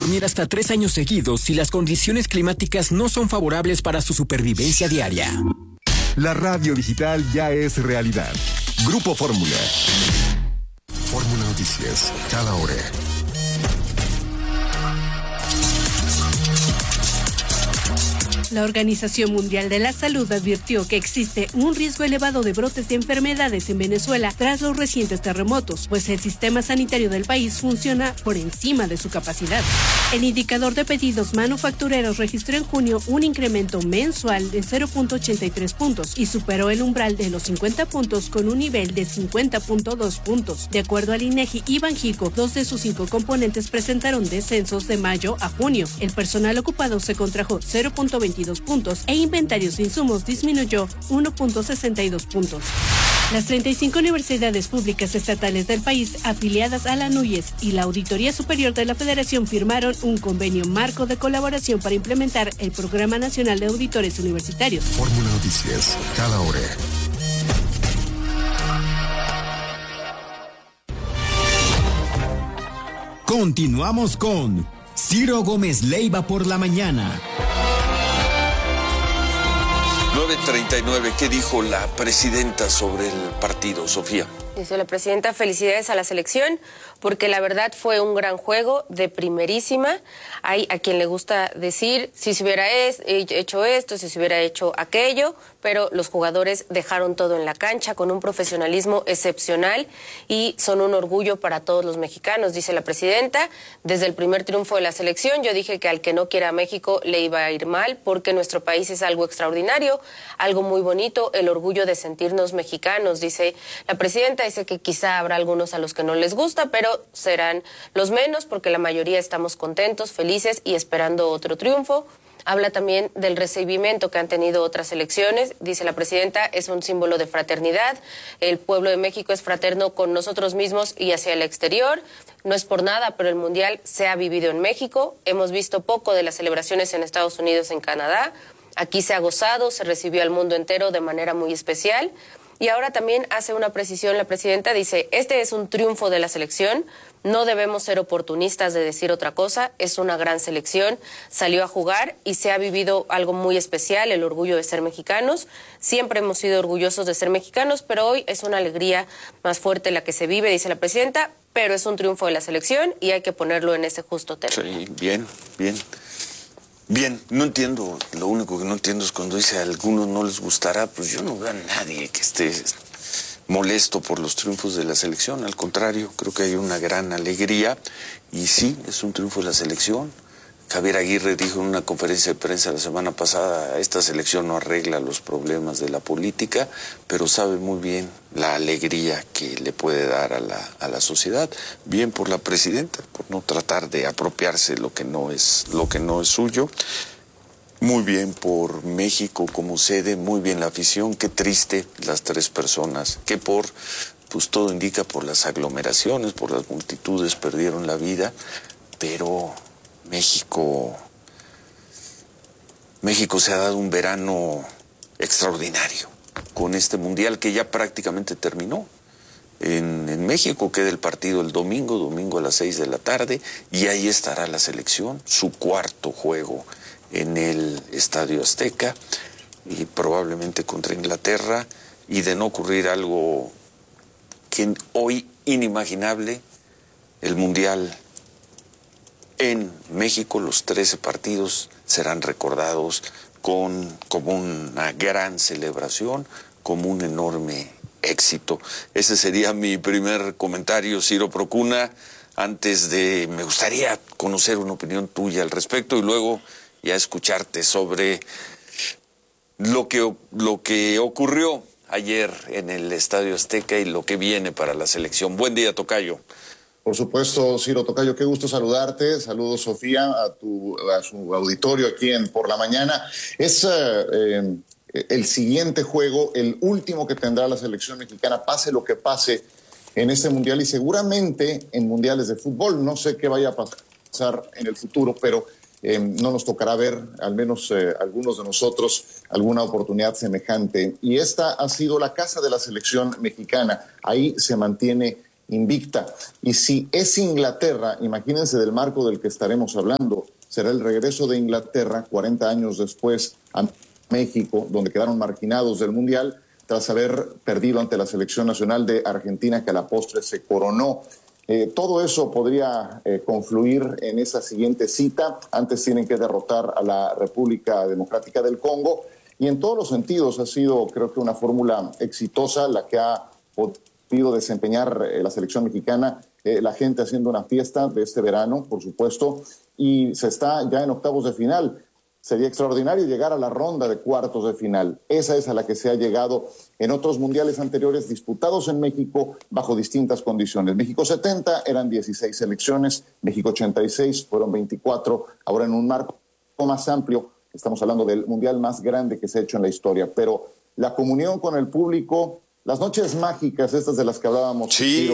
dormir hasta 3 años seguidos si las condiciones climáticas no son favorables para su supervivencia diaria. La radio digital ya es realidad. Grupo Fórmula. Fórmula Noticias, cada hora. La Organización Mundial de la Salud advirtió que existe un riesgo elevado de brotes de enfermedades en Venezuela tras los recientes terremotos, pues el sistema sanitario del país funciona por encima de su capacidad. El indicador de pedidos manufactureros registró en junio un incremento mensual de 0.83 puntos y superó el umbral de los 50 puntos con un nivel de 50.2 puntos. De acuerdo al INEGI y Banjico, 2 de sus 5 componentes presentaron descensos de mayo a junio. El personal ocupado se contrajo 0.22 puntos e inventarios de insumos disminuyó 1.62 puntos. Las 35 universidades públicas estatales del país afiliadas a la NUYES y la Auditoría Superior de la Federación firmaron un convenio marco de colaboración para implementar el Programa Nacional de Auditores Universitarios. Fórmula Noticias, cada hora. Continuamos con Ciro Gómez Leiva por la mañana. 9:39, ¿qué dijo la presidenta sobre el partido, Sofía? Dice la presidenta, felicidades a la selección, porque la verdad fue un gran juego de primerísima. Hay a quien le gusta decir si se hubiera hecho esto, si se hubiera hecho aquello, pero los jugadores dejaron todo en la cancha con un profesionalismo excepcional y son un orgullo para todos los mexicanos, dice la presidenta. Desde el primer triunfo de la selección yo dije que al que no quiera a México le iba a ir mal, porque nuestro país es algo extraordinario, algo muy bonito, el orgullo de sentirnos mexicanos, dice la presidenta. Dice que quizá habrá algunos a los que no les gusta, pero serán los menos porque la mayoría estamos contentos, felices y esperando otro triunfo. Habla también del recibimiento que han tenido otras elecciones. Dice la presidenta, es un símbolo de fraternidad. El pueblo de México es fraterno con nosotros mismos y hacia el exterior. No es por nada, pero el Mundial se ha vivido en México. Hemos visto poco de las celebraciones en Estados Unidos, en Canadá. Aquí se ha gozado, se recibió al mundo entero de manera muy especial. Y ahora también hace una precisión la presidenta, dice, este es un triunfo de la selección, no debemos ser oportunistas de decir otra cosa, es una gran selección, salió a jugar y se ha vivido algo muy especial, el orgullo de ser mexicanos. Siempre hemos sido orgullosos de ser mexicanos, pero hoy es una alegría más fuerte la que se vive, dice la presidenta, pero es un triunfo de la selección y hay que ponerlo en ese justo término. Sí, bien, no entiendo, lo único que no entiendo es cuando dice a algunos no les gustará, pues yo no veo a nadie que esté molesto por los triunfos de la selección, al contrario, creo que hay una gran alegría y sí, es un triunfo de la selección. Javier Aguirre dijo en una conferencia de prensa la semana pasada, esta selección no arregla los problemas de la política, pero sabe muy bien la alegría que le puede dar a la sociedad. Bien por la presidenta, por no tratar de apropiarse lo que no es suyo. Muy bien por México como sede, muy bien la afición. Qué triste las 3 personas que pues todo indica por las aglomeraciones, por las multitudes perdieron la vida, pero México se ha dado un verano extraordinario con este mundial que ya prácticamente terminó. En México queda el partido el domingo a las 6 de la tarde, y ahí estará la selección, su 4º juego en el Estadio Azteca, y probablemente contra Inglaterra, y de no ocurrir algo que hoy inimaginable, el mundial en México, los 13 partidos serán recordados como una gran celebración, como un enorme éxito. Ese sería mi primer comentario, Ciro Procuna. Me gustaría conocer una opinión tuya al respecto y luego ya escucharte sobre lo que ocurrió ayer en el Estadio Azteca y lo que viene para la selección. Buen día, tocayo. Por supuesto, Ciro tocayo, qué gusto saludarte. Saludos, Sofía, a su auditorio aquí en Por la Mañana. Es el siguiente juego, el último que tendrá la selección mexicana, pase lo que pase en este mundial y seguramente en mundiales de fútbol. No sé qué vaya a pasar en el futuro, pero no nos tocará ver, al menos algunos de nosotros, alguna oportunidad semejante. Y esta ha sido la casa de la selección mexicana. Ahí se mantiene invicta. Y si es Inglaterra, imagínense del marco del que estaremos hablando, será el regreso de Inglaterra 40 años después a México, donde quedaron marginados del Mundial, tras haber perdido ante la selección nacional de Argentina, que a la postre se coronó. Todo eso podría confluir en esa siguiente cita. Antes tienen que derrotar a la República Democrática del Congo. Y en todos los sentidos ha sido, creo que, una fórmula exitosa la que ha podido desempeñar la selección mexicana. La gente haciendo una fiesta de este verano, por supuesto, y se está ya en octavos de final. Sería extraordinario llegar a la ronda de cuartos de final. Esa es a la que se ha llegado en otros mundiales anteriores disputados en México bajo distintas condiciones. México 70 eran 16 selecciones, México 86 fueron 24, ahora en un marco más amplio. Estamos hablando del mundial más grande que se ha hecho en la historia, pero la comunión con el público, las noches mágicas, estas de las que hablábamos. Sí.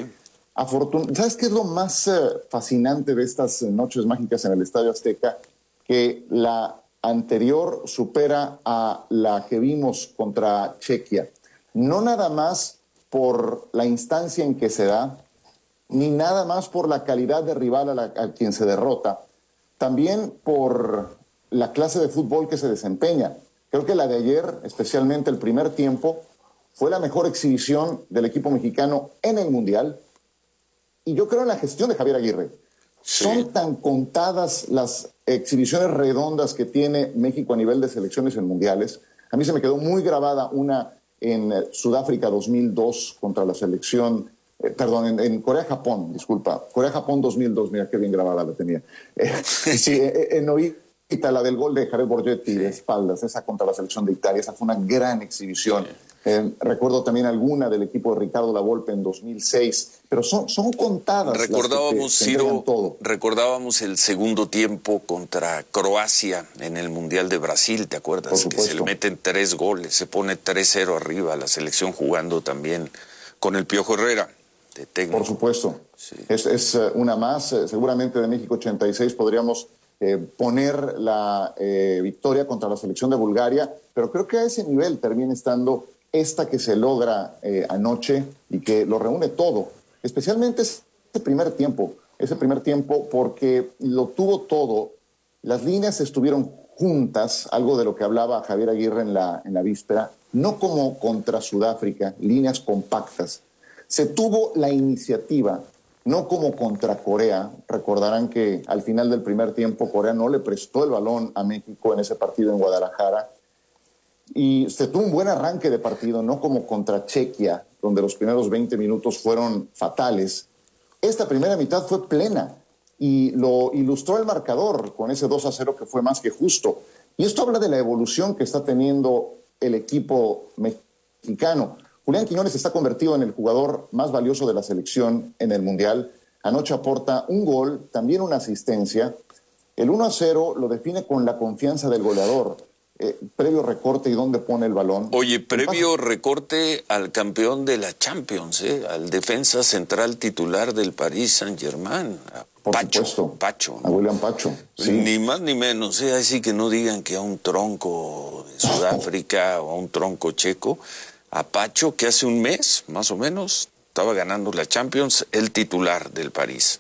¿Sabes qué es lo más fascinante de estas noches mágicas en el Estadio Azteca? Que la anterior supera a la que vimos contra Chequia. No nada más por la instancia en que se da, ni nada más por la calidad de rival a quien se derrota, también por la clase de fútbol que se desempeña. Creo que la de ayer, especialmente el primer tiempo, fue la mejor exhibición del equipo mexicano en el Mundial, y yo creo en la gestión de Javier Aguirre. Sí. Son tan contadas las exhibiciones redondas que tiene México a nivel de selecciones en mundiales. A mí se me quedó muy grabada una en Sudáfrica 2002 contra la selección, en Corea-Japón, disculpa. Corea-Japón 2002, mira qué bien grabada la tenía. En Oita, la del gol de Jared Borgetti de espaldas, esa contra la selección de Italia, esa fue una gran exhibición. Sí. Recuerdo también alguna del equipo de Ricardo Lavolpe en 2006, pero son contadas. Recordábamos el segundo tiempo contra Croacia en el Mundial de Brasil, ¿te acuerdas? Que se le meten 3 goles, se pone 3-0 arriba, la selección jugando también con el Piojo Herrera de técnico. Por supuesto, sí. Es una más, seguramente de México 86 podríamos poner la victoria contra la selección de Bulgaria, pero creo que a ese nivel termina estando esta que se logra anoche y que lo reúne todo, especialmente ese primer tiempo, porque lo tuvo todo. Las líneas estuvieron juntas, algo de lo que hablaba Javier Aguirre en la víspera, no como contra Sudáfrica, líneas compactas. Se tuvo la iniciativa, no como contra Corea. Recordarán que al final del primer tiempo Corea no le prestó el balón a México en ese partido en Guadalajara. Y se tuvo un buen arranque de partido, no como contra Chequia, donde los primeros 20 minutos fueron fatales. Esta primera mitad fue plena y lo ilustró el marcador con ese 2-0 que fue más que justo. Y esto habla de la evolución que está teniendo el equipo mexicano. Julián Quiñones está convertido en el jugador más valioso de la selección en el Mundial. Anoche aporta un gol, también una asistencia. El 1-0 lo define con la confianza del goleador. Previo recorte y dónde pone el balón. Oye, previo recorte al campeón de la Champions, al defensa central titular del Paris Saint-Germain, Pacho, a William Pacho. Sí. Ni más ni menos, así que no digan que a un tronco de Sudáfrica o a un tronco checo, a Pacho, que hace un mes, más o menos, estaba ganando la Champions, el titular del París.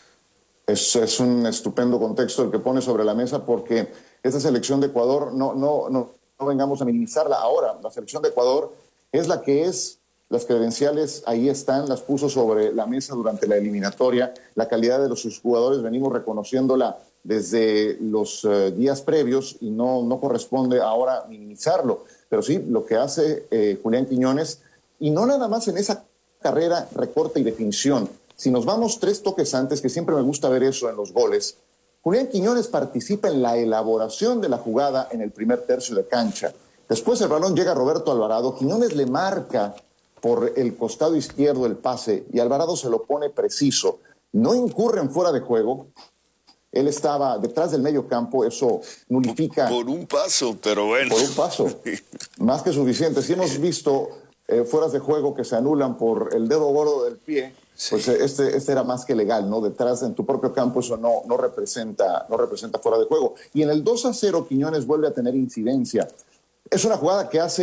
Es un estupendo contexto el que pone sobre la mesa, porque esta selección de Ecuador, no vengamos a minimizarla ahora. La selección de Ecuador es la que es, las credenciales ahí están, las puso sobre la mesa durante la eliminatoria. La calidad de sus jugadores venimos reconociéndola desde los días previos y no corresponde ahora minimizarlo. Pero sí, lo que hace Julián Quiñones, y no nada más en esa carrera, recorte y definición. Si nos vamos 3 toques antes, que siempre me gusta ver eso en los goles, Julián Quiñones participa en la elaboración de la jugada en el primer tercio de cancha. Después el balón llega a Roberto Alvarado. Quiñones le marca por el costado izquierdo el pase y Alvarado se lo pone preciso. No incurre en fuera de juego. Él estaba detrás del medio campo, eso nulifica. Por un paso, pero bueno. Por un paso. Más que suficiente. Si hemos visto fueras de juego que se anulan por el dedo gordo del pie, sí. Pues este era más que legal, ¿no? Detrás, en tu propio campo, eso no representa fuera de juego. Y en el 2-0, Quiñones vuelve a tener incidencia. Es una jugada que hace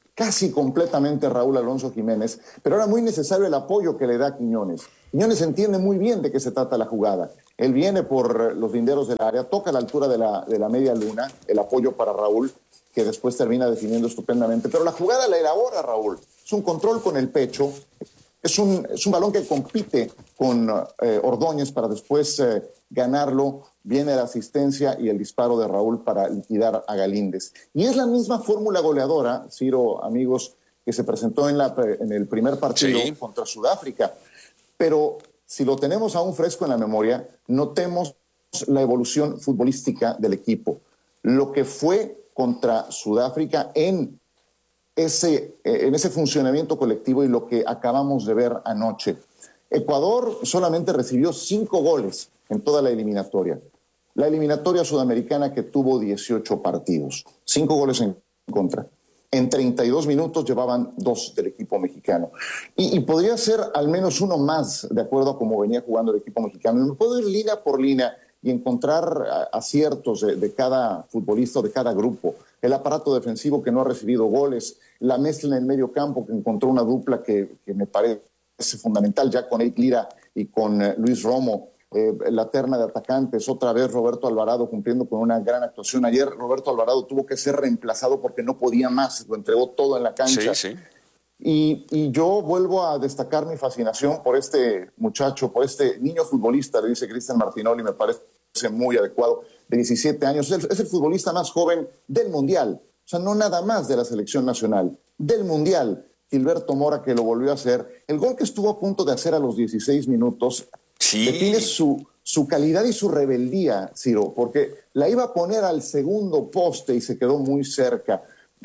casi completamente Raúl Alonso Jiménez, pero era muy necesario el apoyo que le da Quiñones. Quiñones entiende muy bien de qué se trata la jugada. Él viene por los linderos del área, toca a la altura de la media luna, el apoyo para Raúl, que después termina definiendo estupendamente. Pero la jugada la elabora Raúl. Es un control con el pecho, es un balón que compite con Ordóñez para después ganarlo. Viene la asistencia y el disparo de Raúl para liquidar a Galíndez. Y es la misma fórmula goleadora, Ciro, amigos, que se presentó en el primer partido contra Sudáfrica. Pero si lo tenemos aún fresco en la memoria, notemos la evolución futbolística del equipo. Lo que fue contra Sudáfrica en ese funcionamiento colectivo y lo que acabamos de ver anoche. Ecuador solamente recibió 5 goles en toda la eliminatoria. La eliminatoria sudamericana que tuvo 18 partidos, 5 goles en contra. En 32 minutos llevaban 2 del equipo mexicano. Y podría ser al menos uno más, de acuerdo a cómo venía jugando el equipo mexicano. Me puedo ir línea por línea y encontrar aciertos de cada futbolista o de cada grupo. El aparato defensivo que no ha recibido goles, la mezcla en el medio campo que encontró una dupla que me parece fundamental ya con Eric Lira y con Luis Romo. La terna de atacantes, otra vez Roberto Alvarado cumpliendo con una gran actuación. Ayer Roberto Alvarado tuvo que ser reemplazado porque no podía más, lo entregó todo en la cancha. Sí. Y yo vuelvo a destacar mi fascinación por este muchacho, por este niño futbolista, le dice Cristian Martinoli, me parece muy adecuado, de 17 años. Es el futbolista más joven del Mundial, o sea, no nada más de la selección nacional, del Mundial. Gilberto Mora, que lo volvió a hacer. El gol que estuvo a punto de hacer a los 16 minutos define su calidad y su rebeldía, Ciro, porque la iba a poner al segundo poste y se quedó muy cerca.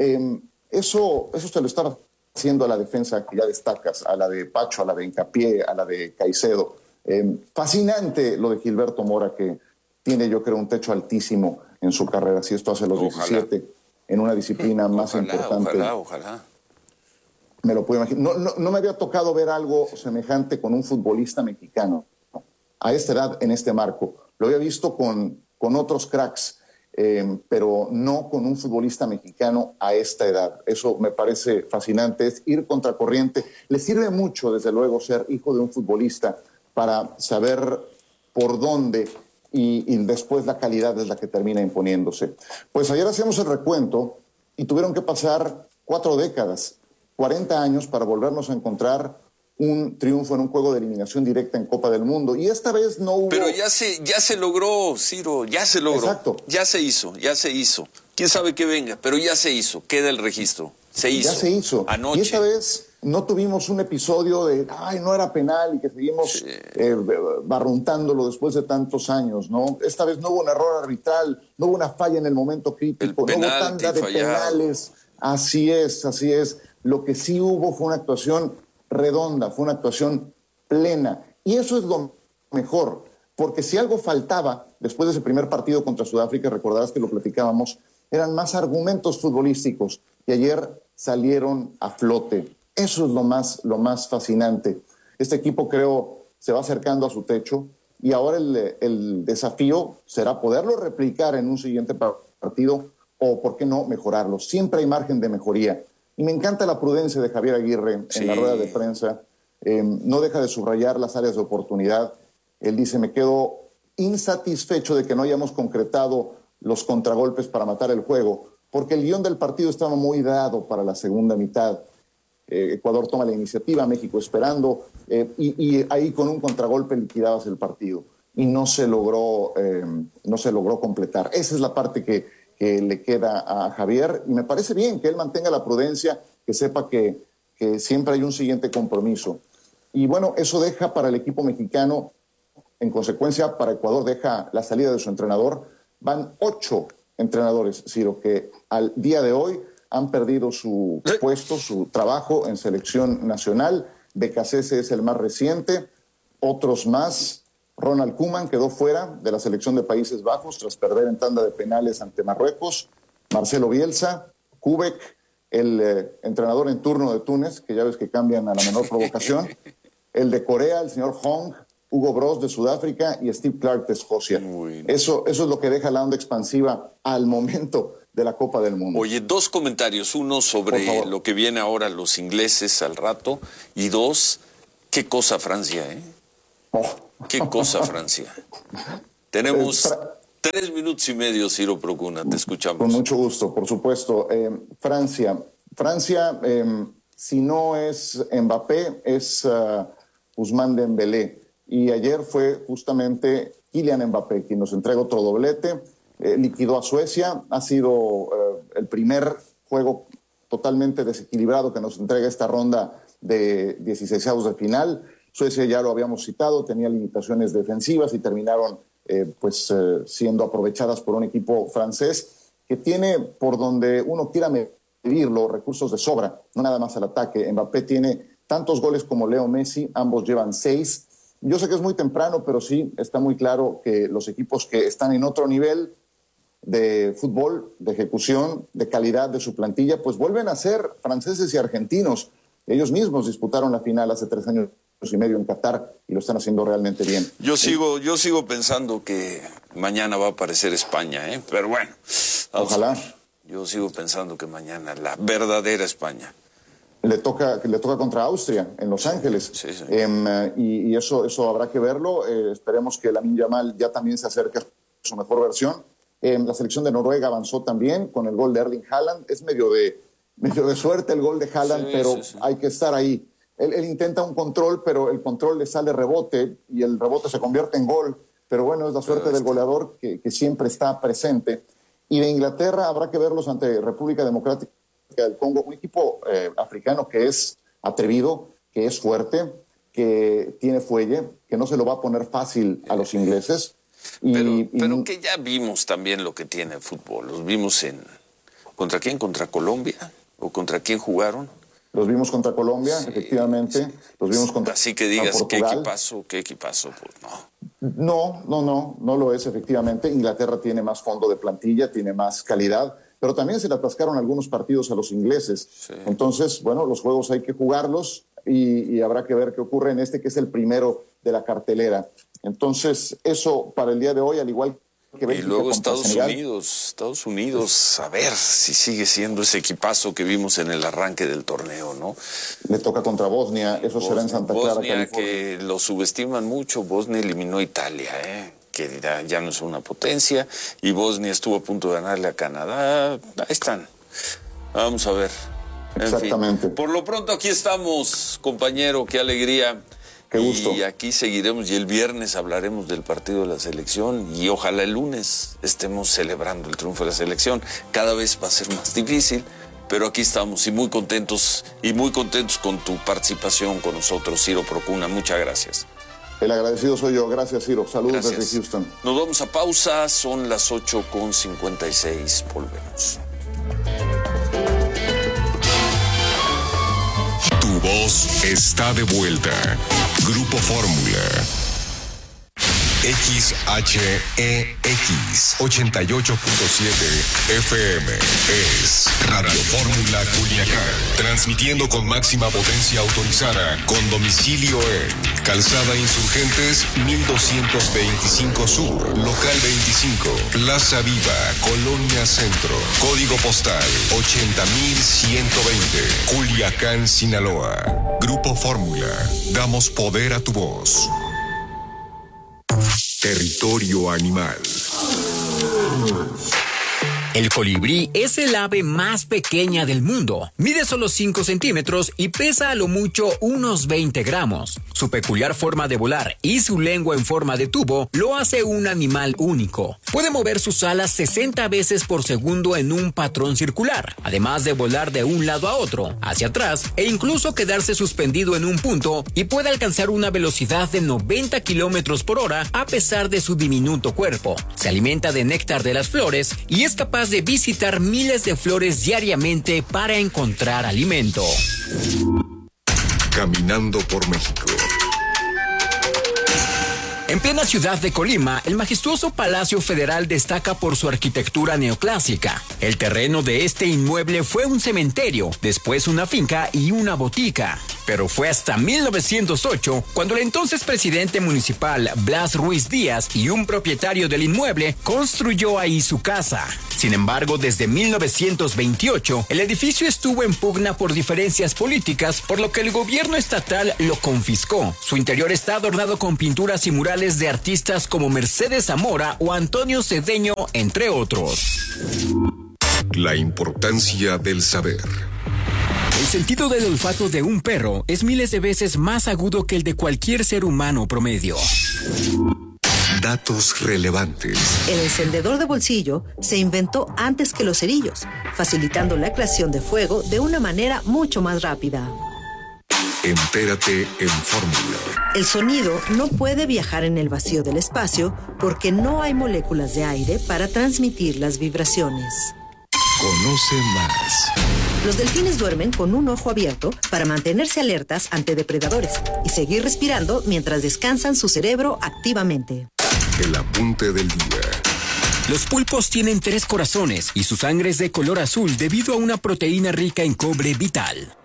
Eso se lo estaba haciendo a la defensa que ya destacas, a la de Pacho, a la de Hincapié, a la de Caicedo. Fascinante lo de Gilberto Mora, que tiene, yo creo, un techo altísimo en su carrera. Si esto hace los 17 en una disciplina más importante. Ojalá. Me lo puedo imaginar. No me había tocado ver algo semejante con un futbolista mexicano a esta edad, en este marco. Lo había visto con otros cracks, pero no con un futbolista mexicano a esta edad. Eso me parece fascinante, es ir contracorriente. Le sirve mucho, desde luego, ser hijo de un futbolista para saber por dónde y después la calidad es la que termina imponiéndose. Pues ayer hacíamos el recuento y tuvieron que pasar 4 décadas, 40 años para volvernos a encontrar un triunfo en un juego de eliminación directa en Copa del Mundo. Y esta vez no hubo... Pero ya se logró, Ciro, ya se logró. Exacto. Ya se hizo. Quién sabe qué venga, pero ya se hizo. Queda el registro. Se hizo. Ya se hizo. Anoche. Y esta vez no tuvimos un episodio de, no era penal y que seguimos barruntándolo después de tantos años, ¿no? Esta vez no hubo un error arbitral, no hubo una falla en el momento crítico, no hubo tanda de penales. Así es. Lo que sí hubo fue una actuación redonda, fue una actuación plena. Y eso es lo mejor, porque si algo faltaba después de ese primer partido contra Sudáfrica, recordarás que lo platicábamos, eran más argumentos futbolísticos y ayer salieron a flote. Eso es lo más fascinante. Este equipo, creo, se va acercando a su techo y ahora el desafío será poderlo replicar en un siguiente partido o, ¿por qué no, mejorarlo? Siempre hay margen de mejoría. Y me encanta la prudencia de Javier Aguirre en la rueda de prensa. No deja de subrayar las áreas de oportunidad. Él dice, me quedo insatisfecho de que no hayamos concretado los contragolpes para matar el juego, porque el guión del partido estaba muy dado para la segunda mitad. Ecuador toma la iniciativa, México esperando, y ahí con un contragolpe liquidabas el partido. Y no se logró completar. Esa es la parte que le queda a Javier, y me parece bien que él mantenga la prudencia, que sepa que siempre hay un siguiente compromiso. Y bueno, eso deja para el equipo mexicano, en consecuencia para Ecuador deja la salida de su entrenador. Van 8 entrenadores, Ciro, que al día de hoy han perdido su puesto, su trabajo en selección nacional. Becasese es el más reciente, otros más. Ronald Koeman quedó fuera de la selección de Países Bajos tras perder en tanda de penales ante Marruecos. Marcelo Bielsa, Kubek, el entrenador en turno de Túnez, que ya ves que cambian a la menor provocación. El de Corea, el señor Hong, Hugo Broz de Sudáfrica y Steve Clark de Escocia. Eso es lo que deja la onda expansiva al momento de la Copa del Mundo. Oye, 2 comentarios. Uno sobre lo que viene ahora los ingleses al rato. Y 2, qué cosa Francia, ¿eh? Qué cosa Francia. Tenemos 3 minutos y medio, Ciro Procuna, te escuchamos. Con mucho gusto, por supuesto. Francia, si no es Mbappé, es Ousmane Dembélé. Y ayer fue justamente Kylian Mbappé quien nos entrega otro doblete, liquidó a Suecia. Ha sido el primer juego totalmente desequilibrado que nos entrega esta ronda de 16avos de final. Suecia, ya lo habíamos citado, tenía limitaciones defensivas y terminaron siendo aprovechadas por un equipo francés que tiene, por donde uno quiera medirlo, recursos de sobra, no nada más al ataque. Mbappé tiene tantos goles como Leo Messi, ambos llevan 6. Yo sé que es muy temprano, pero sí está muy claro que los equipos que están en otro nivel de fútbol, de ejecución, de calidad de su plantilla, pues vuelven a ser franceses y argentinos. Ellos mismos disputaron la final hace 3 años y medio en Qatar y lo están haciendo realmente bien. Yo sigo pensando que mañana va a aparecer España, pero bueno. Ojalá. Yo sigo pensando que mañana la verdadera España. Le toca contra Austria en Los Ángeles. Sí. Y eso habrá que verlo. Esperemos que Lamine Yamal ya también se acerque a su mejor versión. La selección de Noruega avanzó también con el gol de Erling Haaland. Es medio de suerte el gol de Haaland, pero hay que estar ahí. Él intenta un control, pero el control le sale rebote y el rebote se convierte en gol. Pero bueno, es la suerte del goleador que siempre está presente. Y de Inglaterra habrá que verlos ante República Democrática del Congo, un equipo africano que es atrevido, que es fuerte, que tiene fuelle, que no se lo va a poner fácil a los ingleses. Pero que ya vimos también lo que tiene el fútbol. Los vimos ¿contra quién? ¿Contra Colombia? ¿O contra quién jugaron? Los vimos contra Colombia, efectivamente. Los vimos contra Así que digas, Portugal. ¿qué equipazo? Pues no. No lo es, efectivamente. Inglaterra tiene más fondo de plantilla, tiene más calidad, pero también se le atascaron algunos partidos a los ingleses. Sí. Entonces, bueno, los juegos hay que jugarlos y habrá que ver qué ocurre en que es el primero de la cartelera. Entonces, eso para el día de hoy, al igual que Bélgica. Y luego Estados Unidos, a ver si sigue siendo ese equipazo que vimos en el arranque del torneo, ¿no? Le toca contra Bosnia, eso será en Santa Clara, California, California. Que lo subestiman mucho. Bosnia eliminó a Italia, que ya no es una potencia, y Bosnia estuvo a punto de ganarle a Canadá. Ahí están. Vamos a ver. Exactamente. Por lo pronto aquí estamos, compañero, qué alegría. Qué gusto. Y aquí seguiremos, y el viernes hablaremos del partido de la selección, y ojalá el lunes estemos celebrando el triunfo de la selección. Cada vez va a ser más difícil, pero aquí estamos, y muy contentos con tu participación con nosotros, Ciro Procuna. Muchas gracias. El agradecido soy yo. Gracias, Ciro. Saludos desde Houston. Nos vamos a pausa, son las 8:56. Volvemos. Tu voz está de vuelta. Grupo Fórmula. XHEX 88.7 FM es Radio Fórmula Culiacán, transmitiendo con máxima potencia autorizada, con domicilio en Calzada Insurgentes 1225 Sur, Local 25, Plaza Viva, Colonia Centro, Código Postal 80120, Culiacán, Sinaloa. Grupo Fórmula, damos poder a tu voz. Territorio animal. El colibrí es el ave más pequeña del mundo. Mide solo 5 centímetros y pesa a lo mucho unos 20 gramos. Su peculiar forma de volar y su lengua en forma de tubo lo hace un animal único. Puede mover sus alas 60 veces por segundo en un patrón circular, además de volar de un lado a otro, hacia atrás e incluso quedarse suspendido en un punto, y puede alcanzar una velocidad de 90 kilómetros por hora a pesar de su diminuto cuerpo. Se alimenta de néctar de las flores y es capaz de visitar miles de flores diariamente para encontrar alimento. Caminando por México. En plena ciudad de Colima, el majestuoso Palacio Federal destaca por su arquitectura neoclásica. El terreno de este inmueble fue un cementerio, después una finca y una botica. Pero fue hasta 1908 cuando el entonces presidente municipal Blas Ruiz Díaz y un propietario del inmueble construyó ahí su casa. Sin embargo, desde 1928, el edificio estuvo en pugna por diferencias políticas, por lo que el gobierno estatal lo confiscó. Su interior está adornado con pinturas y murales de artistas como Mercedes Zamora o Antonio Cedeño, entre otros. La importancia del saber. El sentido del olfato de un perro es miles de veces más agudo que el de cualquier ser humano promedio. Datos relevantes. El encendedor de bolsillo se inventó antes que los cerillos, facilitando la creación de fuego de una manera mucho más rápida. Entérate en Fórmula. El sonido no puede viajar en el vacío del espacio porque no hay moléculas de aire para transmitir las vibraciones. Conoce más. Los delfines duermen con un ojo abierto para mantenerse alertas ante depredadores y seguir respirando mientras descansan su cerebro activamente. El apunte del día. Los pulpos tienen 3 corazones y su sangre es de color azul debido a una proteína rica en cobre vital.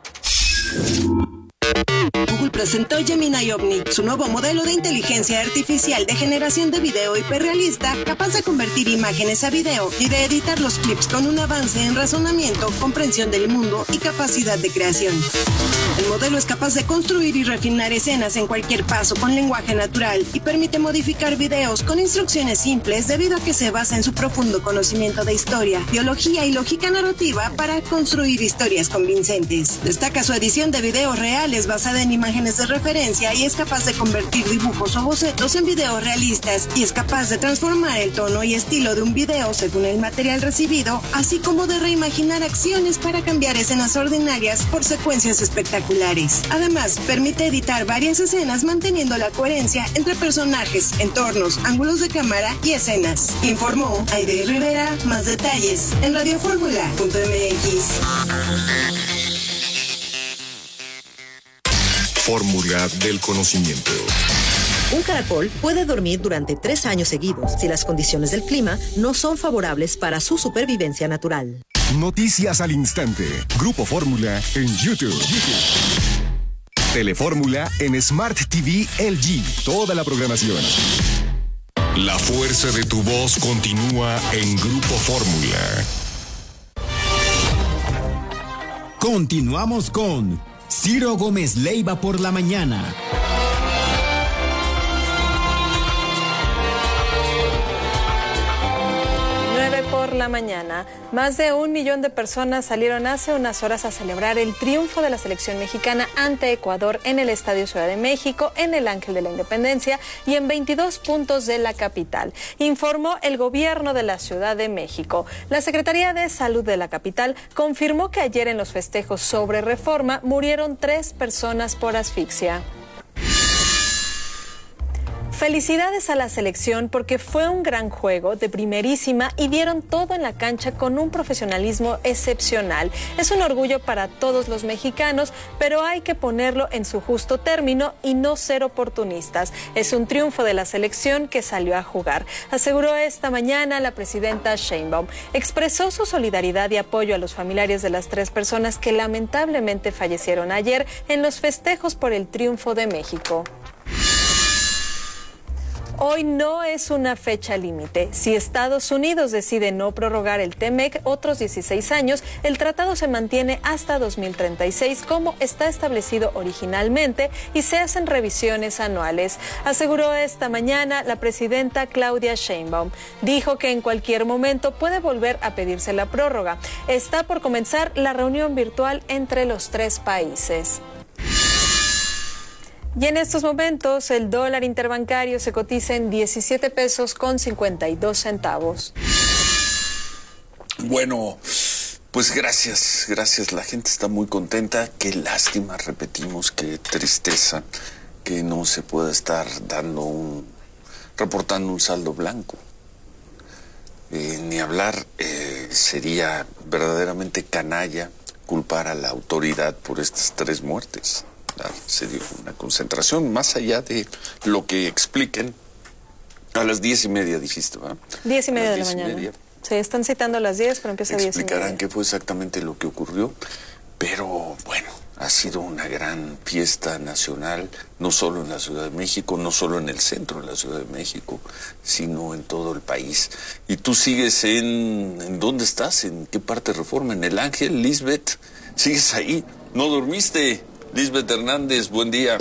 Google presentó Gemini Omni, su nuevo modelo de inteligencia artificial de generación de video hiperrealista, capaz de convertir imágenes a video y de editar los clips con un avance en razonamiento, comprensión del mundo y capacidad de creación. El modelo es capaz de construir y refinar escenas en cualquier paso con lenguaje natural y permite modificar videos con instrucciones simples debido a que se basa en su profundo conocimiento de historia, biología y lógica narrativa para construir historias convincentes. Destaca su edición de videos reales basada en imágenes de referencia y es capaz de convertir dibujos o bocetos en videos realistas y es capaz de transformar el tono y estilo de un video según el material recibido, así como de reimaginar acciones para cambiar escenas ordinarias por secuencias espectaculares. Además, permite editar varias escenas manteniendo la coherencia entre personajes, entornos, ángulos de cámara y escenas. Informó Aide Rivera. Más detalles en radioformula.mx. Fórmula del conocimiento. Un caracol puede dormir durante 3 años seguidos si las condiciones del clima no son favorables para su supervivencia natural. Noticias al instante. Grupo Fórmula en YouTube. Telefórmula en Smart TV LG. Toda la programación. La fuerza de tu voz continúa en Grupo Fórmula. Continuamos con Ciro Gómez Leiva por la mañana. 9 por la mañana. Más de 1 millón de personas salieron hace unas horas a celebrar el triunfo de la selección mexicana ante Ecuador en el Estadio Ciudad de México, en el Ángel de la Independencia y en 22 puntos de la capital, informó el gobierno de la Ciudad de México. La Secretaría de Salud de la capital confirmó que ayer en los festejos sobre Reforma murieron 3 personas por asfixia. Felicidades a la selección porque fue un gran juego de primerísima y dieron todo en la cancha con un profesionalismo excepcional. Es un orgullo para todos los mexicanos, pero hay que ponerlo en su justo término y no ser oportunistas. Es un triunfo de la selección que salió a jugar, aseguró esta mañana la presidenta Sheinbaum. Expresó su solidaridad y apoyo a los familiares de las 3 personas que lamentablemente fallecieron ayer en los festejos por el triunfo de México. Hoy no es una fecha límite. Si Estados Unidos decide no prorrogar el TEMEC otros 16 años, el tratado se mantiene hasta 2036 como está establecido originalmente y se hacen revisiones anuales, aseguró esta mañana la presidenta Claudia Sheinbaum. Dijo que en cualquier momento puede volver a pedirse la prórroga. Está por comenzar la reunión virtual entre los 3 países. Y en estos momentos el dólar interbancario se cotiza en 17 pesos con 52 centavos. Bueno, pues gracias. La gente está muy contenta. Qué lástima, repetimos, qué tristeza que no se pueda estar reportando un saldo blanco. Ni hablar, sería verdaderamente canalla culpar a la autoridad por estas 3 muertes. Se dio una concentración, más allá de lo que expliquen, A las 10:30 dijiste, ¿verdad? 10:30 de la mañana. Sí, están citando a las 10, pero empieza a 10:30. Explicarán qué fue exactamente lo que ocurrió, pero bueno, ha sido una gran fiesta nacional, no solo en la Ciudad de México, no solo en el centro de la Ciudad de México, sino en todo el país. Y tú sigues ¿en dónde estás? ¿En qué parte de Reforma? ¿En El Ángel, Lisbeth? ¿Sigues ahí? ¿No dormiste? Lisbeth Hernández, buen día.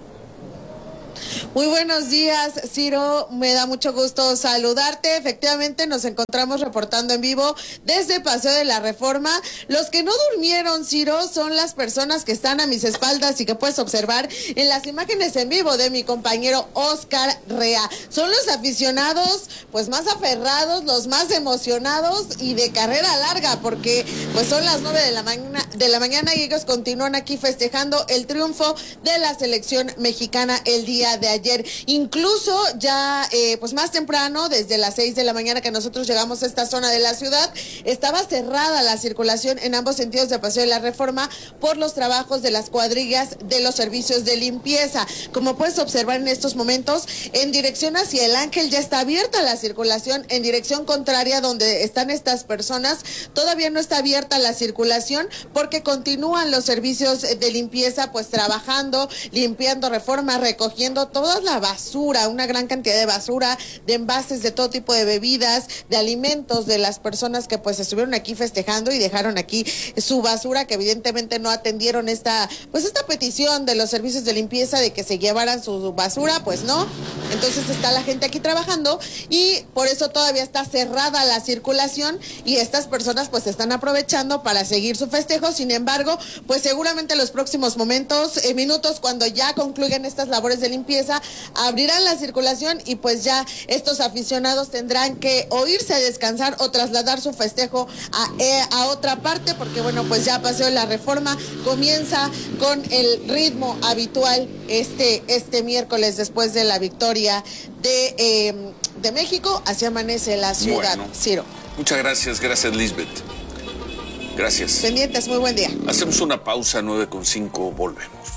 Muy buenos días, Ciro, me da mucho gusto saludarte. Efectivamente, nos encontramos reportando en vivo desde Paseo de la Reforma. Los que no durmieron, Ciro, son las personas que están a mis espaldas y que puedes observar en las imágenes en vivo de mi compañero Oscar Rea. Son los aficionados, pues, más aferrados, los más emocionados y de carrera larga, porque pues son las 9 de la mañana y ellos continúan aquí festejando el triunfo de la selección mexicana el día de ayer. Incluso ya pues más temprano, desde las 6 de la mañana que nosotros llegamos a esta zona de la ciudad, estaba cerrada la circulación en ambos sentidos de Paseo de la Reforma por los trabajos de las cuadrillas de los servicios de limpieza. Como puedes observar en estos momentos, en dirección hacia El Ángel ya está abierta la circulación, en dirección contraria donde están estas personas todavía no está abierta la circulación porque continúan los servicios de limpieza pues trabajando, limpiando Reforma, recogiendo toda la basura, una gran cantidad de basura, de envases de todo tipo de bebidas, de alimentos de las personas que pues estuvieron aquí festejando y dejaron aquí su basura, que evidentemente no atendieron esta petición de los servicios de limpieza de que se llevaran su basura, pues no. Entonces está la gente aquí trabajando y por eso todavía está cerrada la circulación y estas personas pues están aprovechando para seguir su festejo. Sin embargo, pues seguramente en los próximos minutos, cuando ya concluyan estas labores de limpieza, abrirán la circulación y pues ya estos aficionados tendrán que o irse a descansar o trasladar su festejo a otra parte, porque bueno, pues ya Paseo de la Reforma comienza con el ritmo habitual este miércoles después de la victoria de México. Así amanece la ciudad, bueno, Ciro. Muchas gracias Lisbeth. Gracias. Pendientes, muy buen día. Hacemos una pausa, 9:05, volvemos.